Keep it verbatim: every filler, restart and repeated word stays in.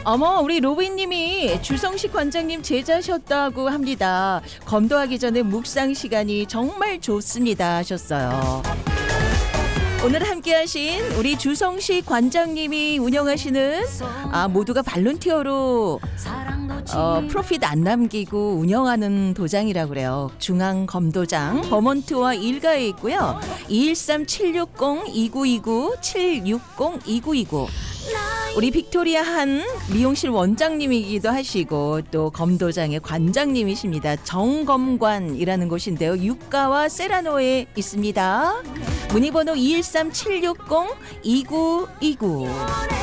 어머, 우리 로빈님이 주성식 관장님 제자셨다고 합니다. 검도하기 전에 묵상 시간이 정말 좋습니다 하셨어요. 오늘 함께하신 우리 주성식 관장님이 운영하시는 아 모두가 발론티어로 어, 프로핏 안 남기고 운영하는 도장이라고 그래요. 중앙검도장 범원트와 일가에 있고요. 이일삼 칠육공 이구이구 칠육공 이구이구 우리 빅토리아 한 미용실 원장님이기도 하시고 또 검도장의 관장님이십니다. 정검관이라는 곳인데요. 유가와 세라노에 있습니다. 문의번호 이일삼 칠육공 이구이구